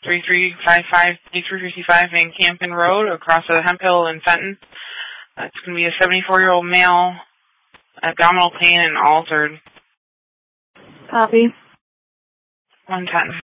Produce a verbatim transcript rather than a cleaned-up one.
three three five five, three three five Van Campen Road across the Hemp Hill in Fenton. Uh, it's going to be a seventy-four-year-old male, abdominal pain and altered. Copy. one ten.